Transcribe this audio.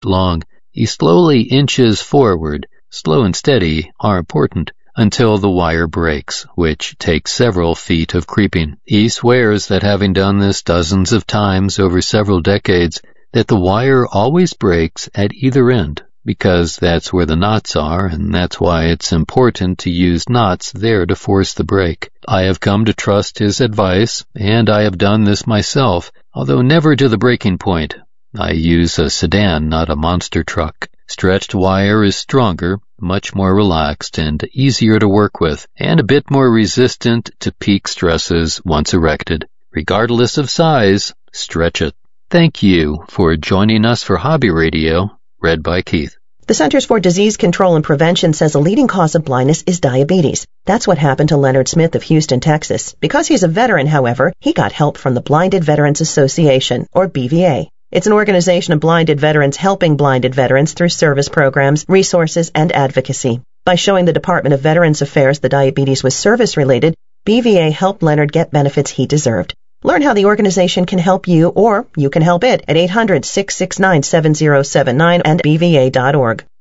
long. He slowly inches forward. Slow and steady are important, until the wire breaks, which takes several feet of creeping. He swears that having done this dozens of times over several decades, that the wire always breaks at either end, because that's where the knots are, and that's why it's important to use knots there to force the break. I have come to trust his advice, and I have done this myself, although never to the breaking point. I use a sedan, not a monster truck. Stretched wire is stronger, much more relaxed, and easier to work with, and a bit more resistant to peak stresses once erected. Regardless of size, stretch it. Thank you for joining us for Hobby Radio, read by Keith. The Centers for Disease Control and Prevention says a leading cause of blindness is diabetes. That's what happened to Leonard Smith of Houston, Texas. Because he's a veteran, however, he got help from the Blinded Veterans Association, or BVA. It's an organization of blinded veterans helping blinded veterans through service programs, resources, and advocacy. By showing the Department of Veterans Affairs the diabetes was service-related, BVA helped Leonard get benefits he deserved. Learn how the organization can help you, or you can help it, at 800-669-7079 and bva.org.